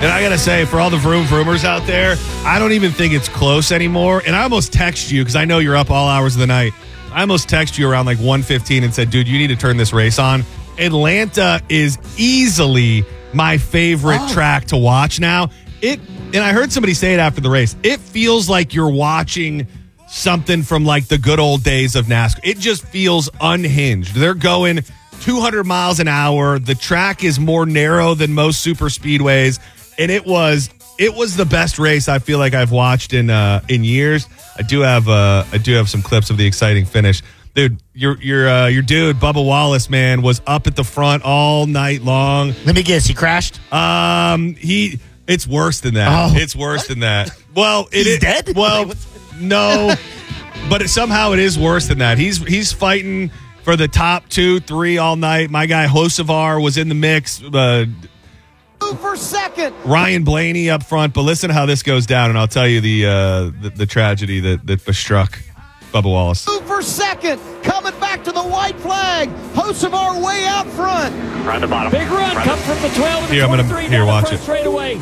And I got to say, for all the vroomers out there, I don't even think it's close anymore. And I almost text you because I know you're up all hours of the night. I almost text you around like 1:15 and said, dude, you need to turn this race on. Atlanta is easily my favorite track to watch now. And I heard somebody say it after the race. It feels like you're watching something from like the good old days of NASCAR. It just feels unhinged. They're going 200 miles an hour. The track is more narrow than most super speedways. And it was the best race I feel like I've watched in years. I do have some clips of the exciting finish. Dude, your dude, Bubba Wallace, man, was up at the front all night long. Let me guess, he crashed? It's worse than that. Oh. It's worse than that. Well, He's dead? Well, no, but somehow it is worse than that. He's fighting for the top 2, 3 all night. My guy Hocevar was in the mix. For second. Ryan Blaney up front. But listen to how this goes down, and I'll tell you the tragedy that bestruck Bubba Wallace. For second, coming back to the white flag. Hocevar way out front. Right at the bottom. Big run comes from the 12 and Here, the I'm gonna 23 watch it. Straight away.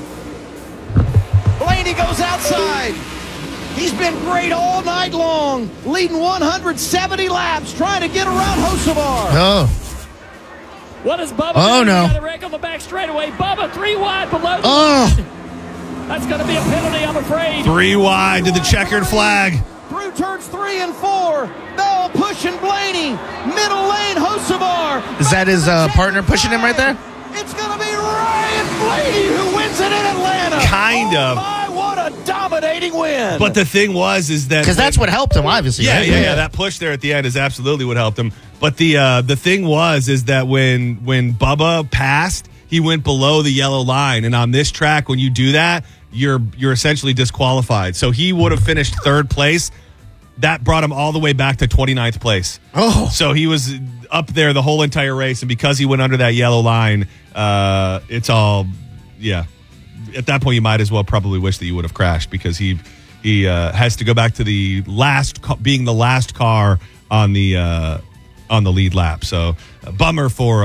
Blaney goes outside. He's been great all night long, leading 170 laps, trying to get around Hocevar. Oh. What is Bubba Oh, doing? no. He got a wreck on the back straightaway. Bubba 3 wide below the Oh. line. That's going to be a penalty, I'm afraid. 3 wide to the checkered flag. Through turns 3 and 4. Bell pushing Blaney. Middle lane, Hocevar. Is that his partner pushing him right there? It's going to be Ryan Blaney who wins it in Atlanta. Kind of. Oh my, what a dominating win. But the thing is that Because that's what helped him, obviously. Yeah, right? yeah. That push there at the end is absolutely what helped him. But the thing is that when Bubba passed, he went below the yellow line, and on this track, when you do that, you're essentially disqualified. So he would have finished 3rd place. That brought him all the way back to 29th place. Oh. So he was up there the whole entire race, and because he went under that yellow line, it's all, yeah. At that point, you might as well probably wish that you would have crashed because he has to go back to the being the last car on the lead lap. So bummer for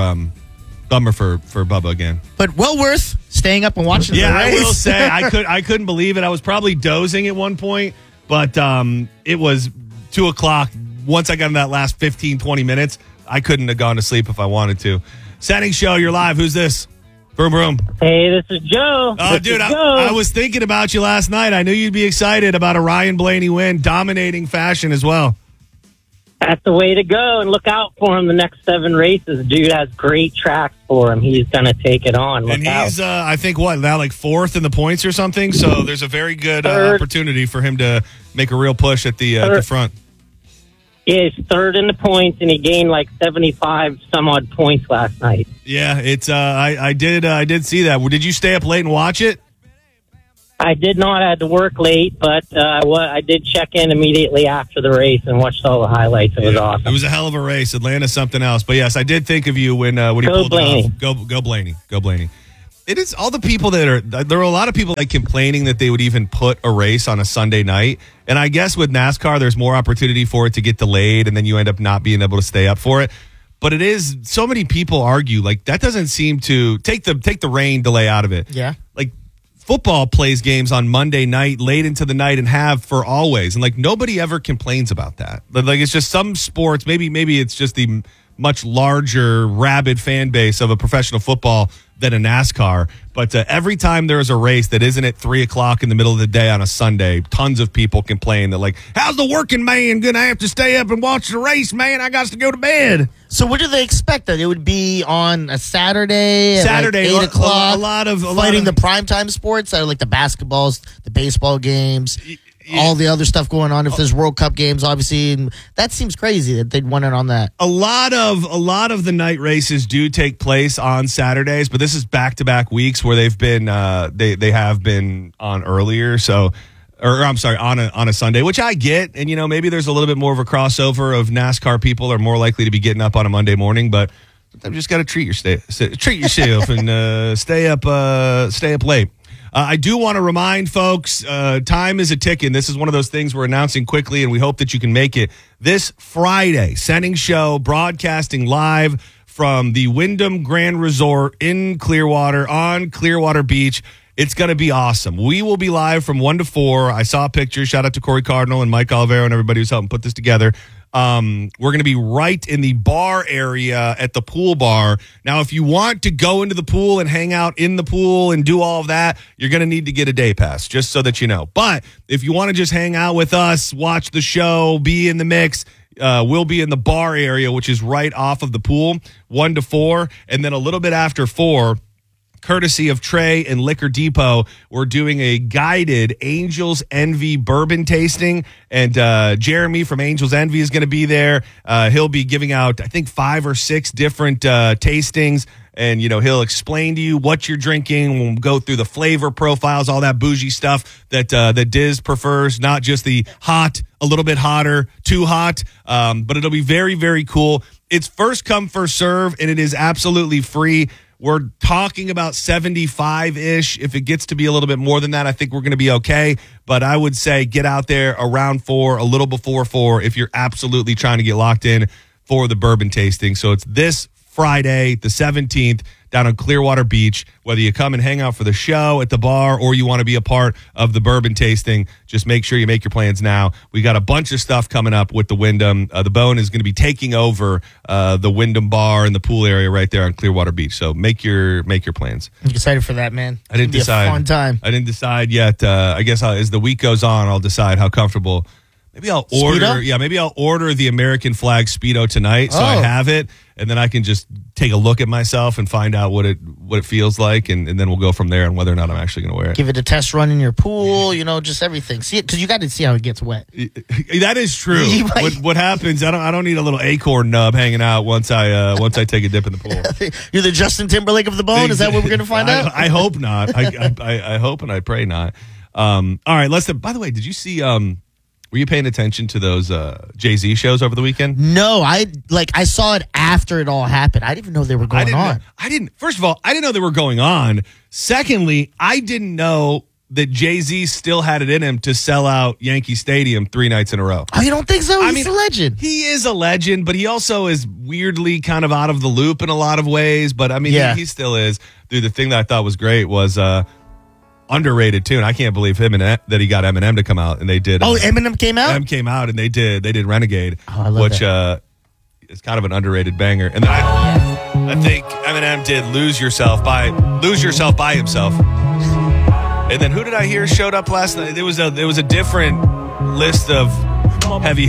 Bubba again. But well worth staying up and watching the race. I will say I couldn't believe it. I was probably dozing at one point, but it was 2:00. Once I got in that last 15, 20 minutes, I couldn't have gone to sleep if I wanted to. Setting show, you're live. Who's this? Broom, broom. Hey, this is Joe. Oh, dude, I was thinking about you last night. I knew you'd be excited about a Ryan Blaney win, dominating fashion as well. That's the way to go, and look out for him the next 7 races. Dude has great tracks for him. He's going to take it on. Look And he's, out. I think, now like 4th in the points or something. So there's a very good opportunity for him to make a real push at the front. Yeah, he's 3rd in the points, and he gained like 75 some odd points last night. Yeah, it's I did see that. Did you stay up late and watch it? I did not. I had to work late, but I did check in immediately after the race and watched all the highlights. It was awesome. It was a hell of a race. Atlanta's something else. But yes, I did think of you when he pulled Blaney. it off. Go Blaney. Go Blaney. It is all the people there are a lot of people like complaining that they would even put a race on a Sunday night. And I guess with NASCAR, there's more opportunity for it to get delayed and then you end up not being able to stay up for it. But it is, so many people argue like that doesn't seem to take the rain delay out of it. Yeah. Like football plays games on Monday night, late into the night, and have for always. And like nobody ever complains about that. But like it's just some sports, maybe it's just the much larger, rabid fan base of a professional football than a NASCAR. But every time there's a race that isn't at 3:00 in the middle of the day on a Sunday, tons of people complain that like, how's the working man going to have to stay up and watch the race, man? I got to go to bed. So what do they expect? That it would be on a Saturday at like 8 o'clock? A lot of the primetime sports, like the basketballs, the baseball games, all the other stuff going on. If there's World Cup games, obviously, and that seems crazy that they'd want it on that. A lot of the night races do take place on Saturdays, but this is back-to-back weeks where they've been they have been on earlier. So, I'm sorry, on a Sunday, which I get, and maybe there's a little bit more of a crossover of NASCAR people are more likely to be getting up on a Monday morning, but sometimes you just got to treat yourself and stay up late. I do want to remind folks, time is a ticking. This is one of those things we're announcing quickly, and we hope that you can make it this Friday. Setting show, broadcasting live from the Wyndham Grand Resort in Clearwater on Clearwater Beach. It's going to be awesome. We will be live from 1 to 4. I saw a picture. Shout out to Corey Cardinal and Mike Olivero and everybody who's helping put this together. We're going to be right in the bar area at the pool bar. Now, if you want to go into the pool and hang out in the pool and do all of that, you're going to need to get a day pass, just so that you know. But if you want to just hang out with us, watch the show, be in the mix, we'll be in the bar area, which is right off of the pool, 1 to 4. And then a little bit after 4, courtesy of Trey and Liquor Depot, we're doing a guided Angels Envy bourbon tasting, and Jeremy from Angels Envy is going to be there. He'll be giving out, I think, 5 or 6 different tastings, and he'll explain to you what you're drinking. We'll go through the flavor profiles, all that bougie stuff that Diz prefers, not just the hot, a little bit hotter, too hot, but it'll be very, very cool. It's first come, first serve, and it is absolutely free. We're talking about 75-ish. If it gets to be a little bit more than that, I think we're going to be okay. But I would say get out there around 4, a little before 4, if you're absolutely trying to get locked in for the bourbon tasting. So it's this Friday, the 17th, down on Clearwater Beach. Whether you come and hang out for the show at the bar or you want to be a part of the bourbon tasting, just make sure you make your plans now. We got a bunch of stuff coming up with the Wyndham. The Bone is going to be taking over the Wyndham bar and the pool area right there on Clearwater Beach. So make your plans. I'm excited for that, man. I didn't decide. Be a fun time. I didn't decide yet. I guess as the week goes on, I'll decide how comfortable. Maybe I'll order. Speedo? Yeah, maybe I'll order the American flag Speedo tonight, so I have it, and then I can just take a look at myself and find out what it feels like, and then we'll go from there on whether or not I'm actually going to wear it. Give it a test run in your pool, just everything. See it, because you got to see how it gets wet. That is true. What happens? I don't need a little acorn nub hanging out once I take a dip in the pool. You're the Justin Timberlake of the Bone. Is that what we're going to find out? I hope not. I hope and I pray not. All right, by the way, did you see? Were you paying attention to those Jay-Z shows over the weekend? No, I saw it after it all happened. I didn't even know they were going on. First of all, I didn't know they were going on. Secondly, I didn't know that Jay-Z still had it in him to sell out Yankee Stadium 3 nights in a row. Oh, you don't think so? He's a legend. He is a legend, but he also is weirdly kind of out of the loop in a lot of ways. But I mean, he still is. Dude, the thing that I thought was great was underrated tune. I can't believe that he got Eminem to come out, and they did. Eminem came out. Eminem came out, and they did Renegade, I love which that. Is kind of an underrated banger. And then I think Eminem did Lose Yourself by himself. And then who did I hear showed up last night? There was a different list of heavy